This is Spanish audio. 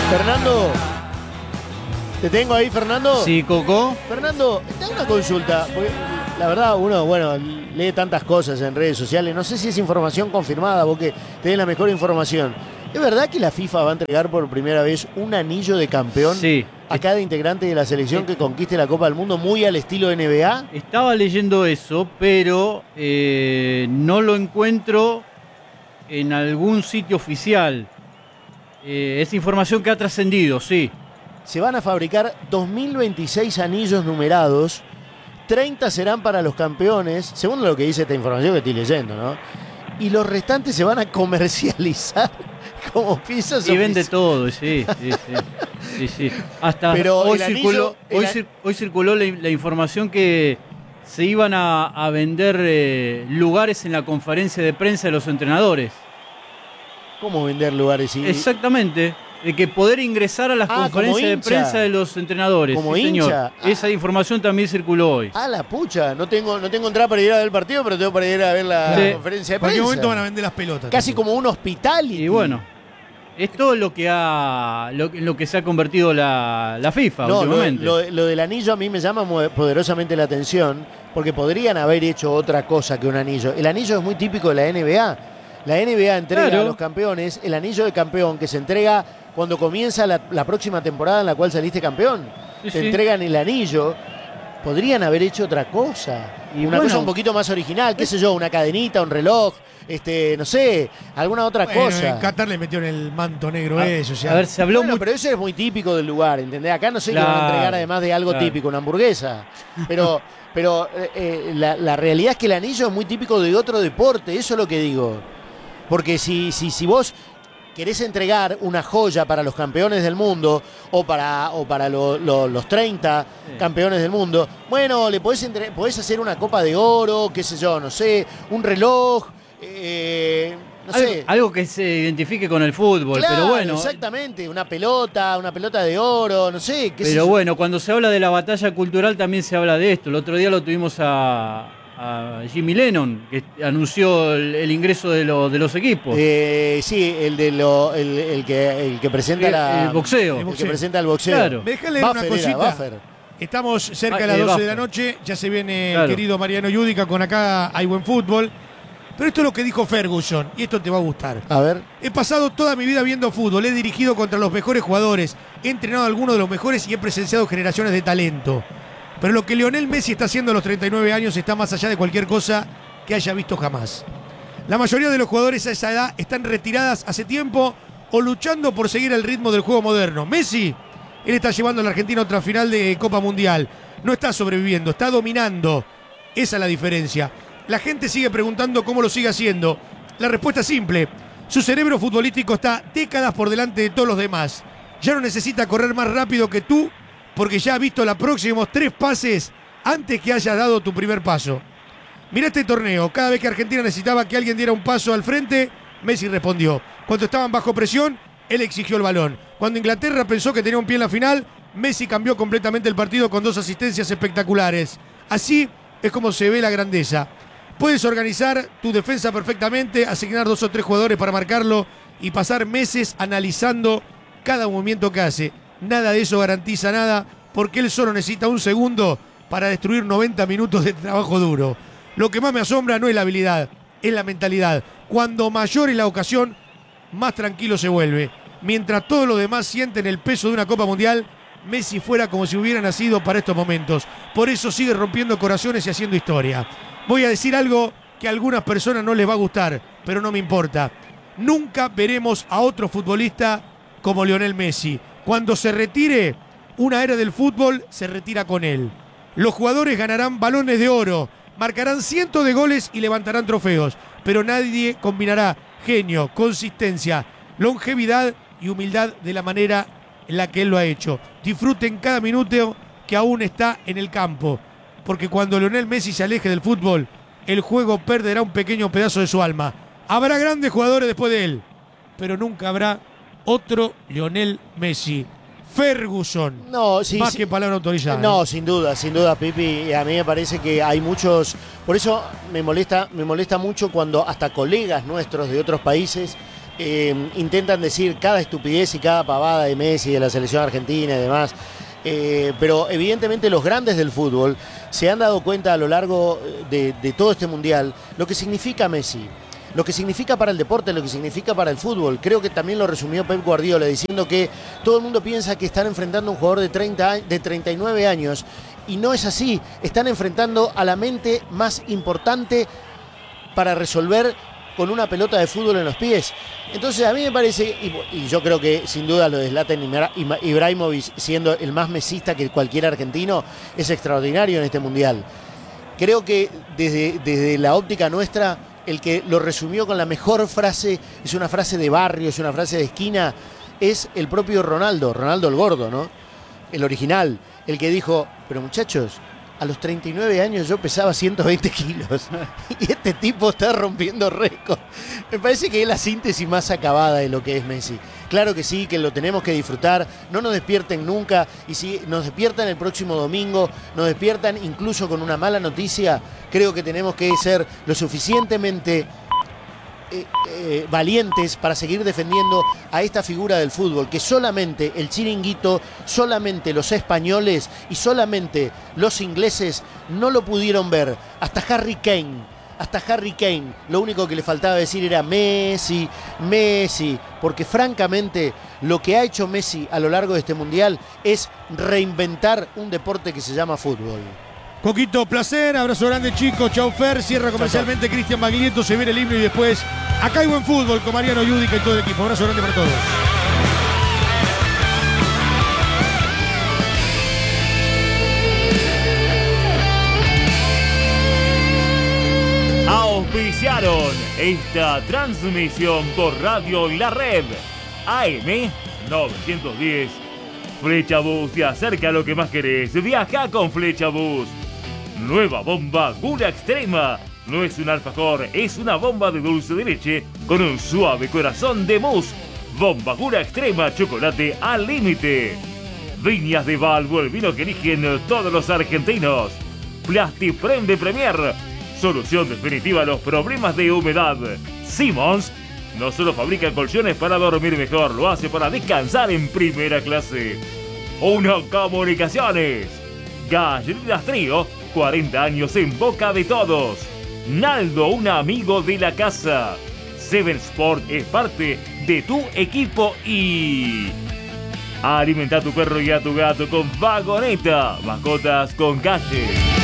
Fernando, ¿te tengo ahí, Fernando? Sí, Coco. Fernando, tengo una consulta. Porque la verdad, uno, bueno, lee tantas cosas en redes sociales. No sé si es información confirmada, vos que tenés la mejor información. ¿Es verdad que la FIFA va a entregar por primera vez un anillo de campeón Sí. a cada integrante de la selección que conquiste la Copa del Mundo, muy al estilo NBA? Estaba leyendo eso, pero no lo encuentro en algún sitio oficial. Es información que ha trascendido, sí. Se van a fabricar 2026 anillos numerados. 30 serán para los campeones, según lo que dice esta información que estoy leyendo, ¿no? Y los restantes se van a comercializar como piezas Y vende todo, sí. Hasta Pero hoy el circuló, anillo, hoy circuló la información que se iban a vender lugares en la conferencia de prensa de los entrenadores. ¿Cómo vender lugares? Exactamente. De que poder ingresar a las conferencias de prensa de los entrenadores. Como sí, señor. hincha. Esa información también circuló hoy. Ah, la pucha, no tengo entrada para ir a ver el partido, pero tengo para ir a ver la conferencia de En cualquier prensa. momento van a vender las pelotas. Casi también. como un hospital. Y bueno, esto es lo que se ha convertido la FIFA últimamente. Lo del anillo a mí me llama poderosamente la atención, porque podrían haber hecho otra cosa que un anillo. El anillo es muy típico de la NBA. La NBA entrega a los campeones el anillo de campeón que se entrega cuando comienza la próxima temporada en la cual saliste campeón. Te entregan el anillo. Podrían haber hecho otra cosa. Y una cosa un poquito más original, qué sé yo, una cadenita, un reloj, no sé, alguna otra cosa. En Qatar le metieron el manto negro eso. Ya. A ver, se habló pero eso es muy típico del lugar, ¿entendés? Acá no sé qué van a entregar además de algo típico, una hamburguesa. Pero la realidad es que el anillo es muy típico de otro deporte, eso es lo que digo. Porque si vos querés entregar una joya para los campeones del mundo o para los 30 campeones del mundo, bueno, le podés hacer una copa de oro, qué sé yo, no sé, un reloj, no sé. Algo que se identifique con el fútbol, Claro, pero bueno. exactamente, una pelota de oro, no sé. Pero bueno, cuando se habla de la batalla cultural también se habla de esto. El otro día lo tuvimos a Jimmy Lennon, que anunció el ingreso de los equipos. Sí, el que presenta el boxeo. El que presenta el boxeo. Claro. Me deja leer una cosita. Estamos cerca de las 12 de la noche, ya se viene el querido Mariano Yudica con acá Hay Buen Fútbol. Pero esto es lo que dijo Ferguson, y esto te va a gustar. A ver. He pasado toda mi vida viendo fútbol, he dirigido contra los mejores jugadores, he entrenado a algunos de los mejores y he presenciado generaciones de talento. Pero lo que Lionel Messi está haciendo a los 39 años está más allá de cualquier cosa que haya visto jamás. La mayoría de los jugadores a esa edad están retiradas hace tiempo o luchando por seguir el ritmo del juego moderno. Messi, él está llevando a la Argentina a otra final de Copa Mundial. No está sobreviviendo, está dominando. Esa es la diferencia. La gente sigue preguntando cómo lo sigue haciendo. La respuesta es simple. Su cerebro futbolístico está décadas por delante de todos los demás. Ya no necesita correr más rápido que tú, porque ya ha visto los próximos 3 pases antes que hayas dado tu primer paso. Mirá este torneo, cada vez que Argentina necesitaba que alguien diera un paso al frente, Messi respondió. Cuando estaban bajo presión, él exigió el balón. Cuando Inglaterra pensó que tenía un pie en la final, Messi cambió completamente el partido con 2 asistencias espectaculares. Así es como se ve la grandeza. Puedes organizar tu defensa perfectamente, asignar 2 o 3 jugadores para marcarlo y pasar meses analizando cada movimiento que hace. Nada de eso garantiza nada, porque él solo necesita un segundo para destruir 90 minutos de trabajo duro. Lo que más me asombra no es la habilidad, es la mentalidad. Cuando mayor es la ocasión, más tranquilo se vuelve. Mientras todos los demás sienten el peso de una Copa Mundial, Messi fuera como si hubiera nacido para estos momentos. Por eso sigue rompiendo corazones y haciendo historia. Voy a decir algo que a algunas personas no les va a gustar, pero no me importa. Nunca veremos a otro futbolista como Lionel Messi. Cuando se retire una era del fútbol, se retira con él. Los jugadores ganarán balones de oro, marcarán cientos de goles y levantarán trofeos, pero nadie combinará genio, consistencia, longevidad y humildad de la manera en la que él lo ha hecho. Disfruten cada minuto que aún está en el campo, porque cuando Lionel Messi se aleje del fútbol, el juego perderá un pequeño pedazo de su alma. Habrá grandes jugadores después de él, pero nunca habrá otro Lionel Messi. Ferguson. No, sí, más sí, que palabra autorizada. No, sin duda, Pipi. A mí me parece que hay muchos. Por eso me molesta mucho cuando hasta colegas nuestros de otros países intentan decir cada estupidez y cada pavada de Messi, de la selección argentina y demás. Pero evidentemente los grandes del fútbol se han dado cuenta a lo largo de todo este mundial lo que significa Messi, lo que significa para el deporte, lo que significa para el fútbol. Creo que también lo resumió Pep Guardiola diciendo que todo el mundo piensa que están enfrentando a un jugador de 39 años y no es así. Están enfrentando a la mente más importante para resolver con una pelota de fútbol en los pies. Entonces a mí me parece, y yo creo que sin duda lo de Zlatan Ibrahimovic siendo el más mesista que cualquier argentino es extraordinario en este mundial. Creo que desde la óptica nuestra, el que lo resumió con la mejor frase, es una frase de barrio, es una frase de esquina, es el propio Ronaldo el gordo, ¿no? El original, el que dijo, pero muchachos, a los 39 años yo pesaba 120 kilos y este tipo está rompiendo récord. Me parece que es la síntesis más acabada de lo que es Messi. Claro que sí, que lo tenemos que disfrutar, no nos despierten nunca, y si nos despiertan el próximo domingo, nos despiertan incluso con una mala noticia, creo que tenemos que ser lo suficientemente valientes para seguir defendiendo a esta figura del fútbol, que solamente el chiringuito, solamente los españoles y solamente los ingleses no lo pudieron ver. Hasta Harry Kane, lo único que le faltaba decir era Messi, porque francamente lo que ha hecho Messi a lo largo de este mundial es reinventar un deporte que se llama fútbol. Coquito, placer, abrazo grande, chicos. Chau, Fer. Cierra comercialmente Cristian Baglietto, se viene el himno y después acá hay buen fútbol con Mariano Yudica y todo el equipo. Abrazo grande para todos. Auspiciaron esta transmisión por Radio La Red AM 910. Flecha Bus te acerca a lo que más querés. Viaja con Flecha Bus. Nueva bomba Gula Extrema. No es un alfajor, es una bomba de dulce de leche con un suave corazón de mousse. Bomba Gula Extrema, chocolate al límite. Viñas de Valvo, el vino que eligen todos los argentinos. Plastiprem de Premier. Solución definitiva a los problemas de humedad. Simmons no solo fabrica colchones para dormir mejor, lo hace para descansar en primera clase. Uno Comunicaciones. Galleritas Trío, 40 años en boca de todos. Naldo, un amigo de la casa. Seven Sport es parte de tu equipo y... Alimenta a tu perro y a tu gato con Vagoneta. Mascotas con calle.